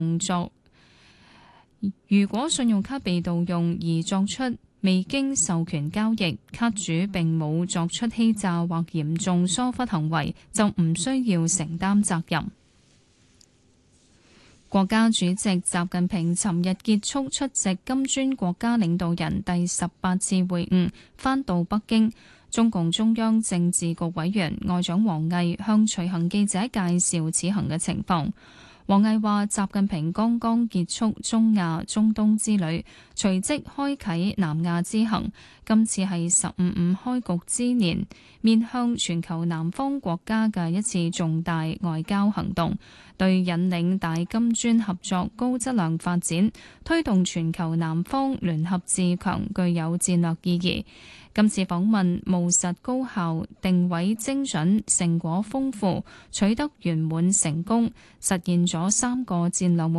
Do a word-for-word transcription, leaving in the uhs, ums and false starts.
動作。如果信用卡被盜用而作出未經授權交易，卡主並冇作出欺詐或嚴重疏忽行為，就唔需要承擔責任。國家主席習近平尋日結束出席金磚國家領導人第十八次會晤，返到北京。中共中央政治局委員外長王毅向隨行記者介紹此行嘅情況。王毅話：習近平剛剛結束中亞、中東之旅，隨即開啟南亞之行。今次係十五五開局之年，面向全球南方國家嘅一次重大外交行動，對引領大金磚合作高質量發展、推動全球南方聯合自強具有戰略意義。今次訪問務實高效、定位精準、成果豐富，取得圓滿成功，實現咗三個戰略目